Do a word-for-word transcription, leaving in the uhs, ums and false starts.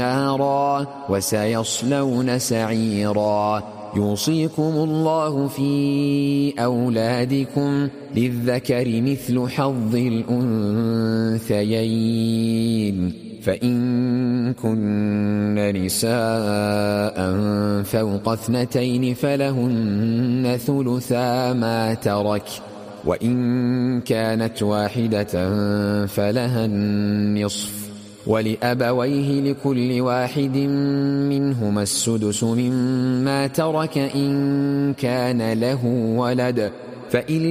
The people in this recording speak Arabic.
نارا وسيصلون سعيرا. يوصيكم الله في أولادكم للذكر مثل حظ الأنثيين، فإن كن نساء فوق اثنتين فلهن ثلثا ما ترك، وإن كانت واحدة فلها النصف، ولأبويه لكل واحد منهما السدس مما ترك إن كان له ولد، فإن